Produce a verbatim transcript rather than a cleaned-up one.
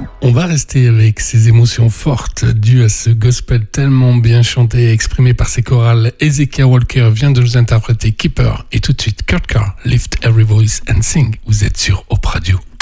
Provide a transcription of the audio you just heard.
On va rester avec ces émotions fortes dues à ce gospel tellement bien chanté et exprimé par ses chorales. Hezekiah Walker vient de nous interpréter Keeper et tout de suite Kurt Carr, Lift Every Voice and Sing. Vous êtes sur Op Radio.